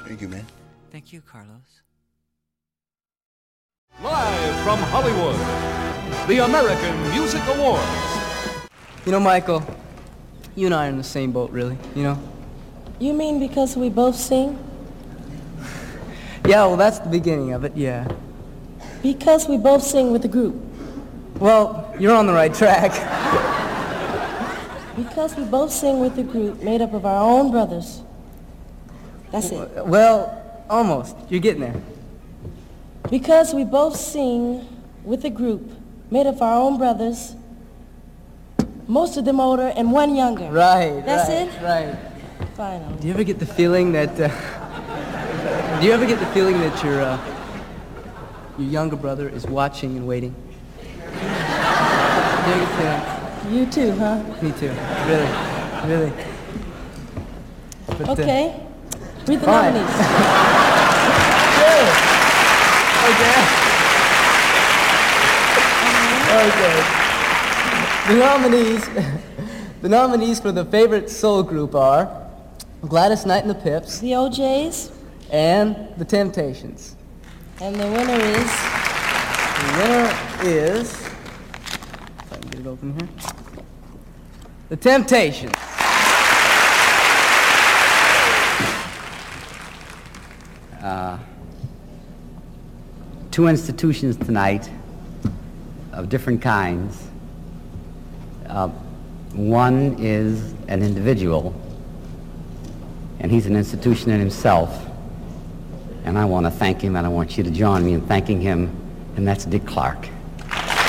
Thank you, man. Thank you, Carlos. Live from Hollywood, the American Music Awards. You know, Michael, you and I are in the same boat, really, you know? You mean because we both sing? Yeah, well, that's the beginning of it, yeah. Because we both sing with the group. Well, you're on the right track. Because we both sing with the group made up of our own brothers. That's it. Well, almost. You're getting there. Because we both sing with a group made up of our own brothers, most of them older and one younger. Right, That's right, it? right. Fine. Do you ever get the feeling that, your younger brother is watching and waiting? Do you ever get the feeling? You too, huh? Me too. Really. But, okay. Read the fine. nominees. Okay. The nominees for the favorite soul group are Gladys Knight and the Pips, The OJs. and The Temptations. And the winner is... If I can get it open here. The Temptations. Two institutions tonight of different kinds. One is an individual, and he's an institution in himself. And I want to thank him, and I want you to join me in thanking him, and that's Dick Clark.